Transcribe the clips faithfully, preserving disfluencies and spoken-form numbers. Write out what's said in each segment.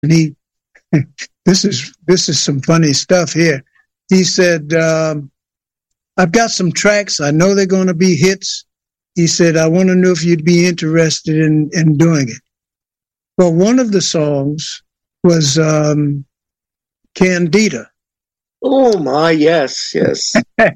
And he, this is this is some funny stuff here. He said, um, "I've got some tracks. I know they're going to be hits." He said, "I want to know if you'd be interested in in doing it." Well, one of the songs was um, "Candida." Oh my, yes, yes.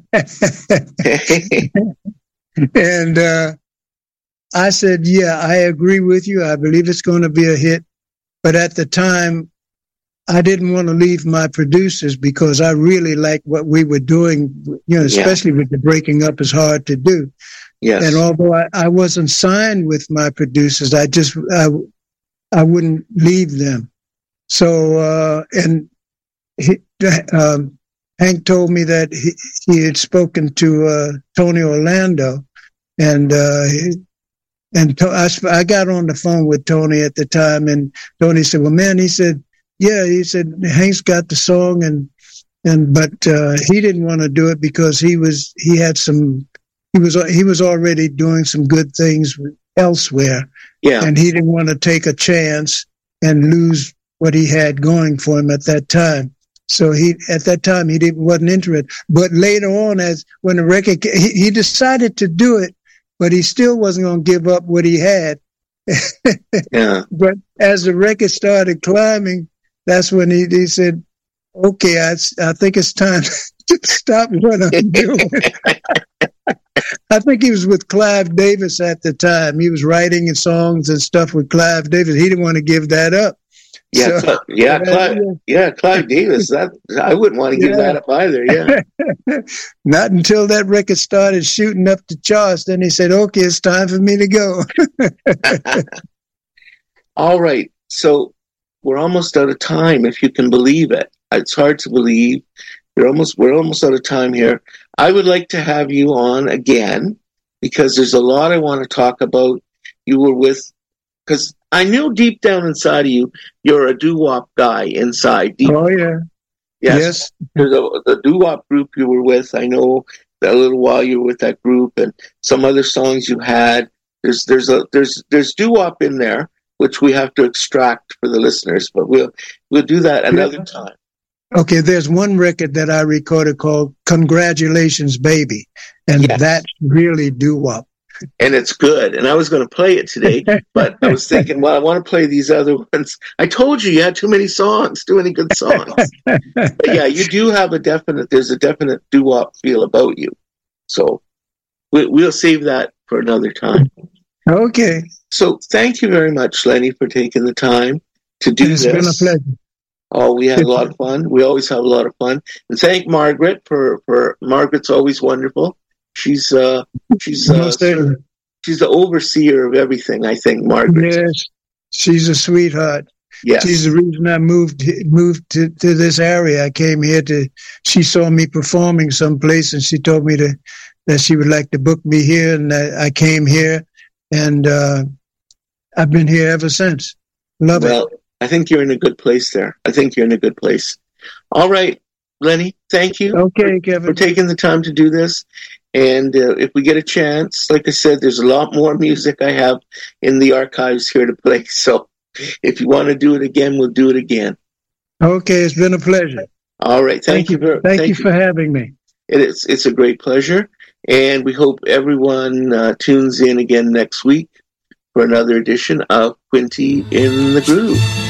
And uh, I said, "Yeah, I agree with you. I believe it's going to be a hit." But at the time, I didn't want to leave my producers because I really liked what we were doing, you know, especially yeah. with the breaking up is hard to do. Yes. And although I, I wasn't signed with my producers, I just, I, I wouldn't leave them. So, uh, and he, um, Hank told me that he, he had spoken to uh, Tony Orlando, and uh, he, and to, I, I got on the phone with Tony at the time, and Tony said, "Well, man," he said, "yeah," he said, "Hank's got the song, and and but uh, he didn't want to do it because he was he had some he was he was already doing some good things elsewhere, yeah, and he didn't want to take a chance and lose what he had going for him at that time." So he, at that time, he didn't, wasn't interested. But later on, as when the record, he, he decided to do it, but he still wasn't going to give up what he had. Yeah. But as the record started climbing, that's when he, he said, "Okay, I, I think it's time to stop what I'm doing." I think he was with Clive Davis at the time. He was writing songs and stuff with Clive Davis. He didn't want to give that up. Yeah, so, yeah, Clive, yeah, Clive Davis. That I wouldn't want to give yeah. that up either. Yeah, not until that record started shooting up the charts. Then he said, "Okay, it's time for me to go." All right, so we're almost out of time. If you can believe it, it's hard to believe. We're almost we're almost out of time here. I would like to have you on again because there's a lot I want to talk about. You were with because. I knew deep down inside of you, you're a doo-wop guy inside. Deep oh, yeah. Yes. yes. There's a, the doo-wop group you were with, I know that a little while you were with that group and some other songs you had. There's there's a there's there's doo-wop in there, which we have to extract for the listeners, but we'll we'll do that another yeah. time. Okay, there's one record that I recorded called Congratulations, Baby, and yes. that's really doo-wop. And it's good. And I was going to play it today, but I was thinking, well, I want to play these other ones. I told you you had too many songs, too many good songs. But yeah, you do have a definite, there's a definite doo-wop feel about you. So we, we'll save that for another time. Okay. So thank you very much, Lenny, for taking the time to do it's this. It's been a pleasure. Oh, we had a lot of fun. We always have a lot of fun. And thank Margaret for, for Margaret's always wonderful. She's uh, she's uh, she's the overseer of everything. I think Margaret. Yes, she's a sweetheart. Yes, she's the reason I moved moved to, to this area. I came here to. She saw me performing someplace, and she told me to that she would like to book me here, and I, I came here, and uh, I've been here ever since. Love well, it. Well, I think you're in a good place there. I think you're in a good place. All right, Lenny. Thank you. Okay, for, Kevin, for taking the time to do this. And uh, if we get a chance, like I said, there's a lot more music I have in the archives here to play. So if you want to do it again, we'll do it again. Okay, it's been a pleasure. All right. Thank, thank you. For, thank, thank you for having me. It is, it's a great pleasure. And we hope everyone uh, tunes in again next week for another edition of Quinty in the Groove.